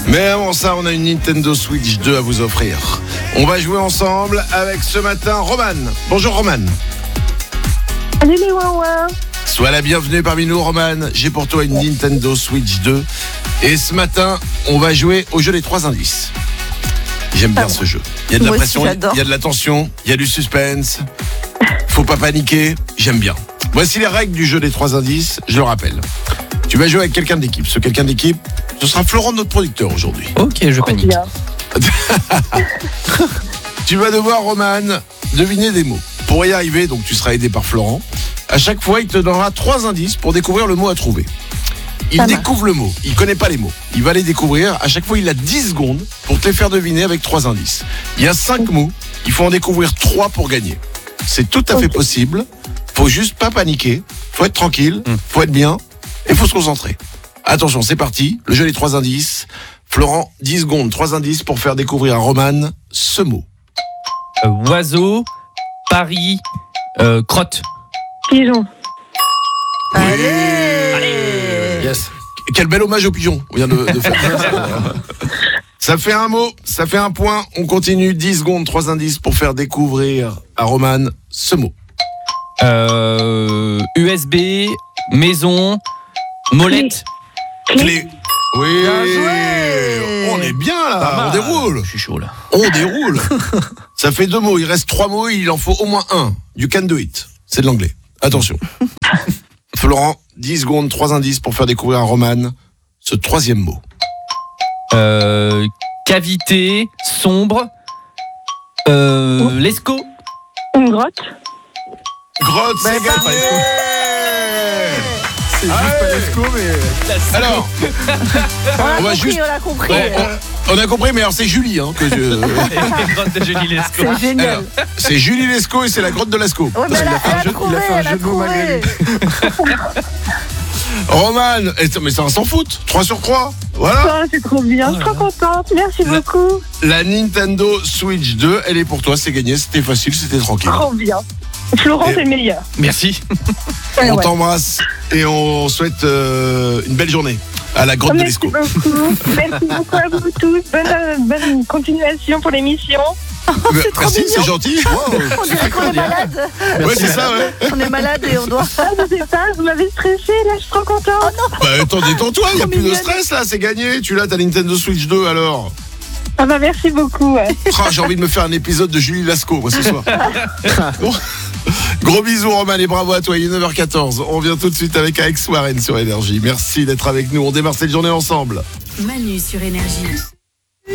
Mais avant ça, on a une Nintendo Switch 2 à vous offrir. On va jouer ensemble avec ce matin Roman. Bonjour Roman. Salut les Wawa. Sois la bienvenue parmi nous Roman. J'ai pour toi une Nintendo Switch 2. Et ce matin, on va jouer au jeu des 3 indices. J'aime bien ce jeu. Il y a de la pression, il y a de la tension, il y a du suspense. Faut pas paniquer, j'aime bien. Voici les règles du jeu des 3 indices, je le rappelle. Tu vas jouer avec quelqu'un d'équipe. Ce quelqu'un d'équipe, ce sera Florent, notre producteur aujourd'hui. Ok, je panique. Tu vas devoir, Roman, deviner des mots. Pour y arriver, donc tu seras aidé par Florent. À chaque fois, il te donnera 3 indices pour découvrir le mot à trouver. Il découvre le mot, il connaît pas les mots. Il va les découvrir. À chaque fois, il a 10 secondes pour te les faire deviner avec 3 indices. Il y a 5 mots, il faut en découvrir 3 pour gagner. C'est tout à fait possible. Faut juste pas paniquer. Faut être tranquille. Faut être bien. Et faut se concentrer. Attention, c'est parti. Le jeu des 3 indices. Florent, 10 secondes, 3 indices pour faire découvrir à Roman ce mot. Oiseau, Paris, crotte. Pigeon. Yes. Quel bel hommage au pigeon on vient de faire. Ça fait un mot, ça fait un point. On continue, 10 secondes, 3 indices pour faire découvrir à Roman ce mot. USB, maison, molette. Clé. Oui. On est bien là, on déroule. Je suis chaud là. On déroule. Ça fait 2 mots, il reste 3 mots, il en faut au moins un. You can do it. C'est de l'anglais. Attention. Florent, 10 secondes, 3 indices pour faire découvrir à Roman ce 3e mot. Cavité, sombre, l'esco. Une grotte. Grotte, c'est gagné. C'est juste pas l'esco, mais... Alors, on va juste... On a compris. Ouais, on a compris, mais alors c'est Julie que Les grottes de Julie Lescaut. C'est génial. Alors, c'est Julie Lescaut et c'est la grotte de Lascaux. Ouais, mais elle a trouvé, il a fait un elle a jeu de mots malgré trouvé. Roman, mais ça s'en fout. 3 sur 3. Voilà. Oh, c'est trop bien, je suis trop contente. Merci beaucoup. La Nintendo Switch 2, elle est pour toi, c'est gagné. C'était facile, c'était tranquille. Trop bien. Florent, c'est le meilleur. Merci. Ouais, On ouais. t'embrasse et on souhaite une belle journée à la grotte de Merci Lescaut. beaucoup. Merci beaucoup à vous tous. Bonne continuation pour l'émission. Merci, c'est gentil. On dirait qu'on est malade. Ouais, c'est ça, ouais. On est malade et on doit. Ah, je sais pas, vous m'avez stressé, là, je suis trop contente. Bah attends, détends-toi, il n'y a Trop plus de mignonne. stress là, c'est gagné. Tu l'as, ta Nintendo Switch 2 alors. Ah bah merci beaucoup. Ouais. Ah, j'ai envie de me faire un épisode de Julie Lascaux, moi, ce soir. Bon. Gros bisous, Roman, et bravo à toi. Il est 9h14. On revient tout de suite avec Alex Warren sur Énergie. Merci d'être avec nous. On démarre cette journée ensemble. Manu sur Énergie.